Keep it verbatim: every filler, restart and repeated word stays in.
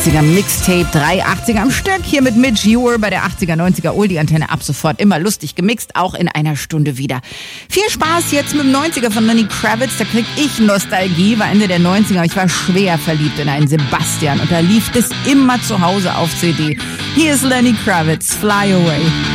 achtziger Mixtape, drei achtziger am Stück, hier mit Midge Ure bei der achtziger, neunziger Oldie-Antenne ab sofort immer lustig gemixt, auch in einer Stunde wieder. Viel Spaß jetzt mit dem neunziger von Lenny Kravitz, da krieg ich Nostalgie, war Ende der neunziger, ich war schwer verliebt in einen Sebastian und da lief das immer zu Hause auf C D. Hier ist Lenny Kravitz, Fly Away.